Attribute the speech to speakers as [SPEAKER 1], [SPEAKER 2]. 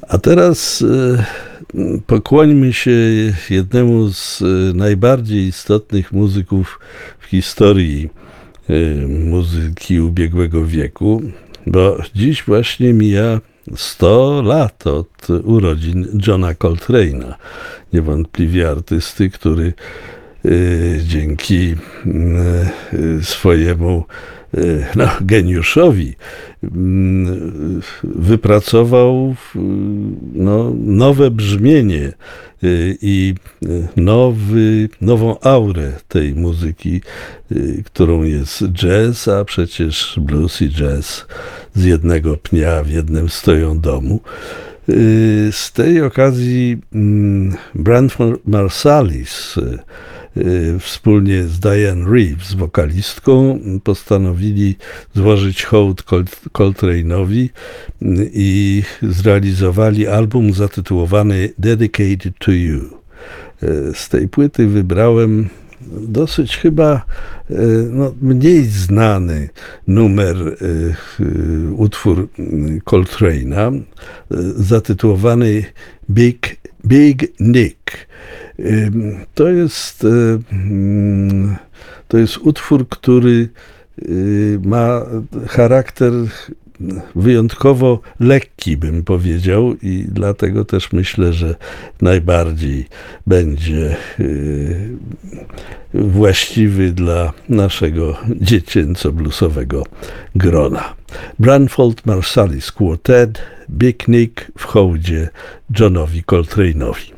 [SPEAKER 1] A teraz pokłońmy się jednemu z najbardziej istotnych muzyków w historii muzyki ubiegłego wieku, bo dziś właśnie mija 100 lat od urodzin Johna Coltrane'a, niewątpliwie artysty, który dzięki swojemu geniuszowi wypracował nowe brzmienie i nową aurę tej muzyki, którą jest jazz, a przecież blues i jazz z jednego pnia w jednym stoją domu. Z tej okazji Branford Marsalis wspólnie z Diane Reeves, wokalistką, postanowili złożyć hołd Coltrane'owi i zrealizowali album zatytułowany Dedicated to You. Z tej płyty wybrałem dosyć chyba mniej znany utwór Coltrane'a, zatytułowany Big Nick. To jest utwór, który ma charakter wyjątkowo lekki, bym powiedział, i dlatego też myślę, że najbardziej będzie właściwy dla naszego dziecięco-bluesowego grona. Branford Marsalis Quartet, Big Nick w hołdzie Johnowi Coltrane'owi.